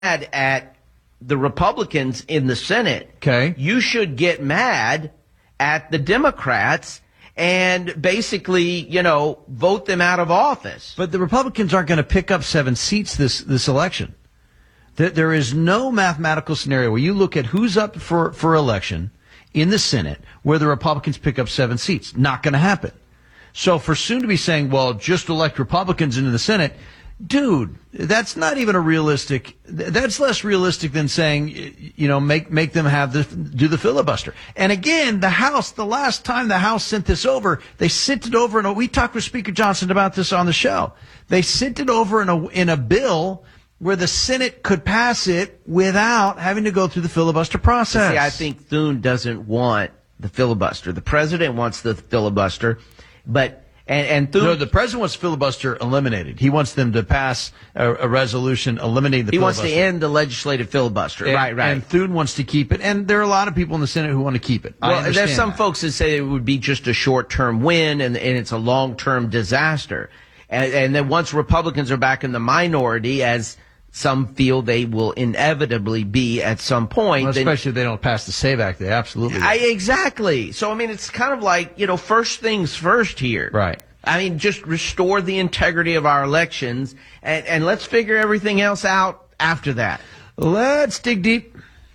at the Republicans in the Senate. Okay. You should get mad at the Democrats and basically, vote them out of office. But the Republicans aren't going to pick up 7 seats this election. There is no mathematical scenario where you look at who's up for election in the Senate where the Republicans pick up 7 seats. Not going to happen. So for soon to be saying, well, just elect Republicans into the Senate, dude, that's not even a realistic. That's less realistic than saying, make them do the filibuster. And again, the House, the last time the House sent this over, they sent it over, and we talked with Speaker Johnson about this on the show. They sent it over in a bill where the Senate could pass it without having to go through the filibuster process. See, I think Thune doesn't want the filibuster. The president wants the filibuster, but and Thune. No, the president wants filibuster eliminated. He wants them to pass a resolution eliminating the filibuster. He wants to end the legislative filibuster. Right. And Thune wants to keep it. And there are a lot of people in the Senate who want to keep it. Well, there's some folks that say it would be just a short-term win and it's a long-term disaster. And then once Republicans are back in the minority, as some feel they will inevitably be at some point. Well, especially if they don't pass the SAVE Act, they absolutely will. Exactly. So, it's kind of like, first things first here. Right. Just restore the integrity of our elections, and let's figure everything else out after that. Let's dig deep.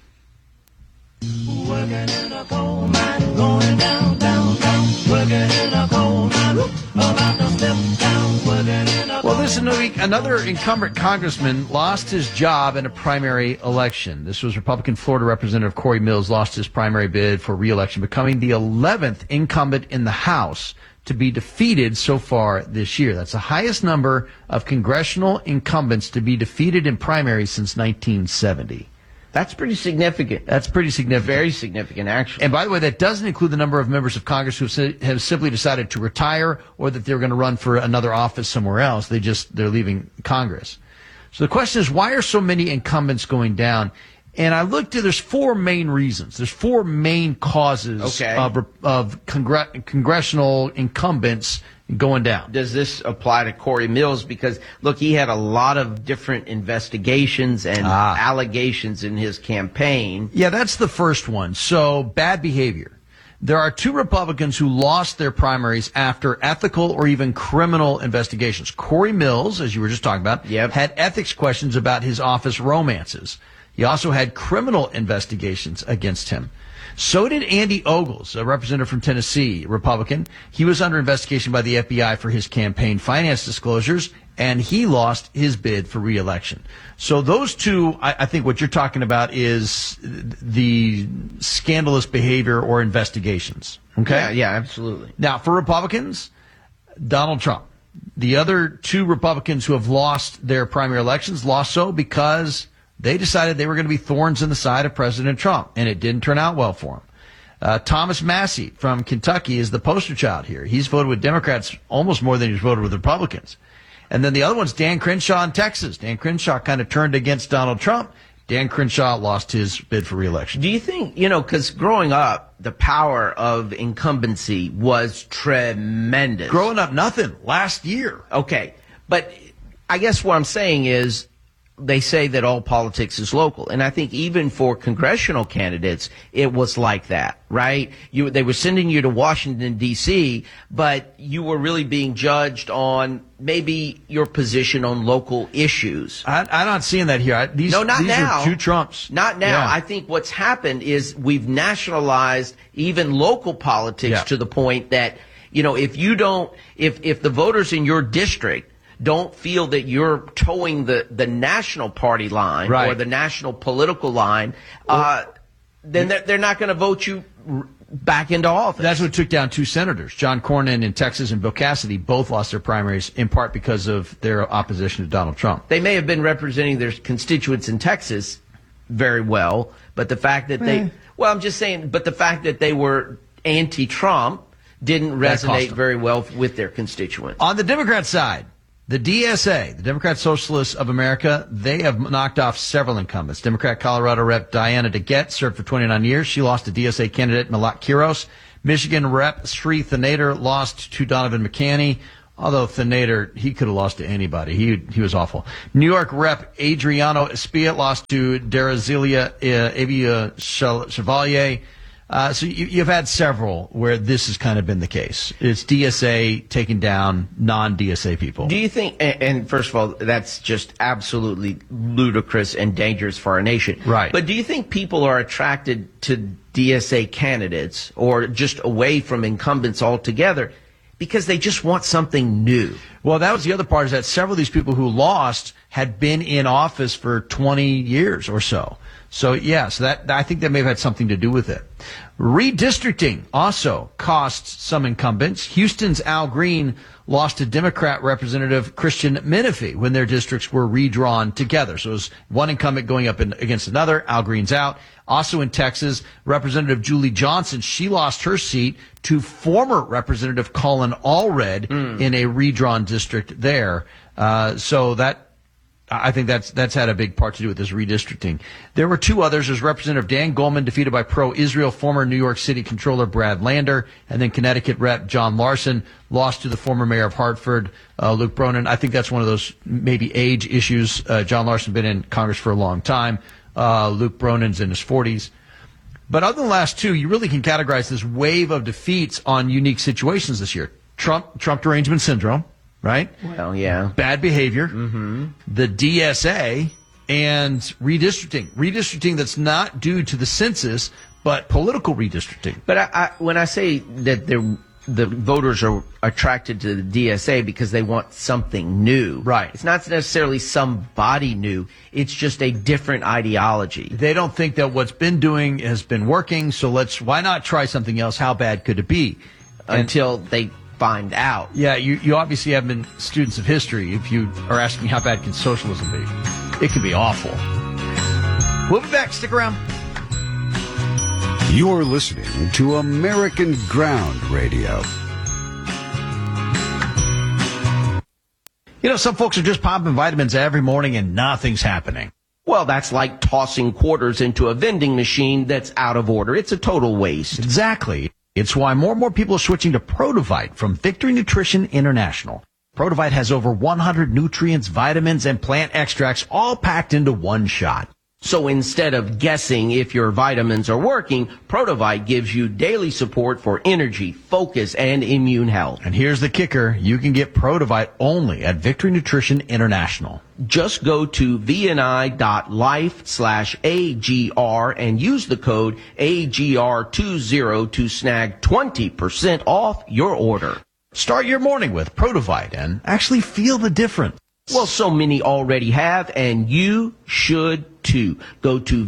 Working in a coal mine, going down, down, down. Working in a coal mine, about to step down. Working in a Well, this week, another incumbent congressman lost his job in a primary election. This was Republican Florida Representative Corey Mills lost his primary bid for re-election, becoming the 11th incumbent in the House to be defeated so far this year. That's the highest number of congressional incumbents to be defeated in primaries since 1970. That's pretty significant. That's pretty significant. Very significant, actually. And by the way, that doesn't include the number of members of Congress who have simply decided to retire or that they're going to run for another office somewhere else. They're leaving Congress. So the question is, why are so many incumbents going down? And I looked at, there's 4 main reasons. There's 4 main causes of congressional incumbents going down. Does this apply to Corey Mills? Because, look, he had a lot of different investigations and allegations in his campaign. Yeah, that's the first one. So, bad behavior. There are 2 Republicans who lost their primaries after ethical or even criminal investigations. Corey Mills, as you were just talking about, had ethics questions about his office romances. He also had criminal investigations against him. So did Andy Ogles, a representative from Tennessee, Republican. He was under investigation by the FBI for his campaign finance disclosures, and he lost his bid for re-election. So those 2, I think what you're talking about is the scandalous behavior or investigations. Okay? Yeah, absolutely. Now, for Republicans, Donald Trump. The other 2 Republicans who have lost their primary elections lost so because they decided they were going to be thorns in the side of President Trump, and it didn't turn out well for him. Thomas Massey from Kentucky is the poster child here. He's voted with Democrats almost more than he's voted with Republicans. And then the other one's Dan Crenshaw in Texas. Dan Crenshaw kind of turned against Donald Trump. Dan Crenshaw lost his bid for re-election. Do you think, because growing up, the power of incumbency was tremendous. Growing up, nothing. Last year. Okay. But I guess what I'm saying is, they say that all politics is local. And I think even for congressional candidates, it was like that, right? They were sending you to Washington, D.C., but you were really being judged on maybe your position on local issues. I'm not seeing that here. These now. are 2 Trumps. Not now. Yeah. I think what's happened is we've nationalized even local politics to the point that, if the voters in your district don't feel that you're towing the national party line or the national political line, then they're not going to vote you back into office. That's what took down 2 senators. John Cornyn in Texas and Bill Cassidy both lost their primaries in part because of their opposition to Donald Trump. They may have been representing their constituents in Texas very well, but the fact that the fact that they were anti-Trump didn't resonate very well with their constituents. On the Democrat side, the DSA, the Democrat Socialists of America, they have knocked off several incumbents. Democrat Colorado Rep. Diana DeGette served for 29 years. She lost to DSA candidate Milot Quiros. Michigan Rep. Sri Thanader lost to Donovan McCanney. Although Nader, he could have lost to anybody. He was awful. New York Rep. Adriano Espia lost to Darazilia Avia Chevalier. So you've had several where this has kind of been the case. It's DSA taking down non-DSA people. Do you think, and first of all, that's just absolutely ludicrous and dangerous for our nation. Right. But do you think people are attracted to DSA candidates or just away from incumbents altogether because they just want something new? Well, that was the other part, is that several of these people who lost had been in office for 20 years or so. So, yes, I think that may have had something to do with it. Redistricting also costs some incumbents. Houston's Al Green lost to Democrat Representative Christian Menifee when their districts were redrawn together. So it was one incumbent going up against another. Al Green's out. Also in Texas, Representative Julie Johnson, she lost her seat to former Representative Colin Allred in a redrawn district there. So I think that's had a big part to do with this redistricting. There were two others. There's Representative Dan Goldman, defeated by pro-Israel former New York City Controller Brad Lander, and then Connecticut Rep. John Larson lost to the former mayor of Hartford, Luke Bronin. I think that's one of those maybe age issues. John Larson been in Congress for a long time. Luke Bronin's in his 40s. But other than the last two, you really can categorize this wave of defeats on unique situations this year. Trump derangement syndrome. Right? Well, yeah. Bad behavior, the DSA, and redistricting. Redistricting that's not due to the census, but political redistricting. But when I say that the voters are attracted to the DSA because they want something new. Right. It's not necessarily somebody new. It's just a different ideology. They don't think that what's been doing has been working, so why not try something else? How bad could it be? Until they find out. Yeah, you obviously have been students of history if you are asking how bad can socialism be. It can be awful. We'll be back. Stick around. You're listening to American Ground Radio. You know, some folks are just popping vitamins every morning and nothing's happening. Well, that's like tossing quarters into a vending machine that's out of order. It's a total waste. Exactly. It's why more and more people are switching to Protovite from Victory Nutrition International. Protovite has over 100 nutrients, vitamins, and plant extracts all packed into one shot. So instead of guessing if your vitamins are working, Protovite gives you daily support for energy, focus, and immune health. And here's the kicker. You can get Protovite only at Victory Nutrition International. Just go to vni.life/AGR and use the code AGR20 to snag 20% off your order. Start your morning with Protovite and actually feel the difference. Well, so many already have, and you should too. Go to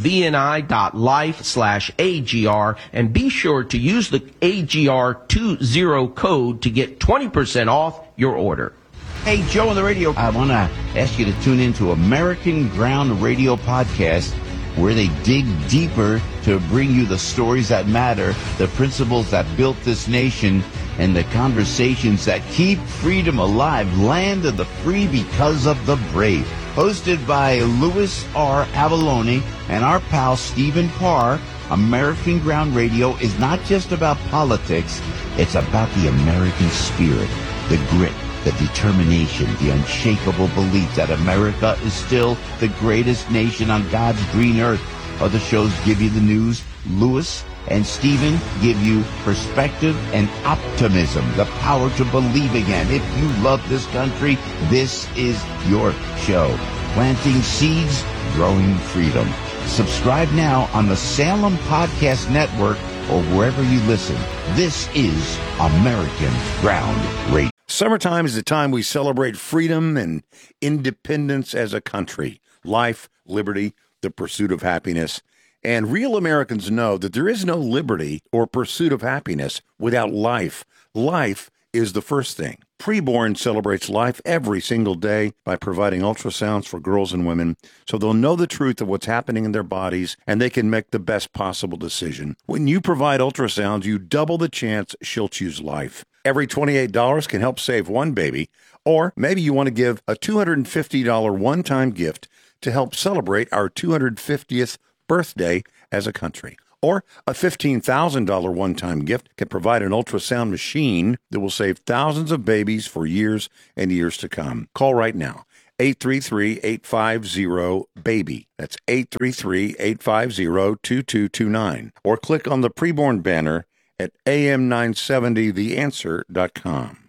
vni.life/AGR and be sure to use the AGR20 code to get 20% off your order. Hey, Joe on the radio. I want to ask you to tune into American Ground Radio Podcast, where they dig deeper to bring you the stories that matter, the principles that built this nation, and the conversations that keep freedom alive. Land of the free because of the brave. Hosted by Louis R. Avalone and our pal Stephen Parr, American Ground Radio is not just about politics. It's about the American spirit, the grit, the determination, the unshakable belief that America is still the greatest nation on God's green earth. Other shows give you the news. Louis and Stephen give you perspective and optimism, the power to believe again. If you love this country, this is your show. Planting seeds, growing freedom. Subscribe now on the Salem Podcast Network or wherever you listen. This is American Ground Radio. Summertime is the time we celebrate freedom and independence as a country. Life, liberty, the pursuit of happiness. And real Americans know that there is no liberty or pursuit of happiness without life. Life is the first thing. Preborn celebrates life every single day by providing ultrasounds for girls and women so they'll know the truth of what's happening in their bodies and they can make the best possible decision. When you provide ultrasounds, you double the chance she'll choose life. Every $28 can help save one baby, or maybe you want to give a $250 one-time gift to help celebrate our 250th birthday as a country. Or a $15,000 one-time gift can provide an ultrasound machine that will save thousands of babies for years and years to come. Call right now. 833-850-BABY. That's 833-850-2229. Or click on the preborn banner at am970theanswer.com.